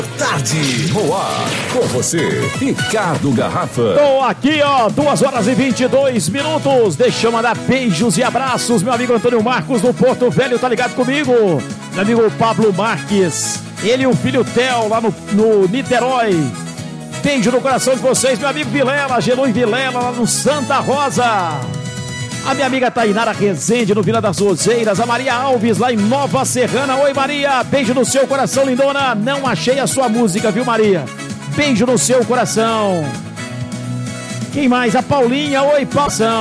Tarde no ar, com você, Ricardo Garrafa. Tô aqui, ó, 2h22. Deixa eu mandar beijos e abraços. Meu amigo Antônio Marcos do Porto Velho tá ligado comigo. Meu amigo Pablo Marques, ele e o filho Theo lá no Niterói. Beijo no coração de vocês. Meu amigo Vilela, Genu e Vilela lá no Santa Rosa. A minha amiga Tainara Rezende no Vila das Roseiras. A Maria Alves lá em Nova Serrana. Oi, Maria, beijo no seu coração, lindona. Não achei a sua música, viu, Maria? Beijo no seu coração. Quem mais? A Paulinha. Oi, Paulo.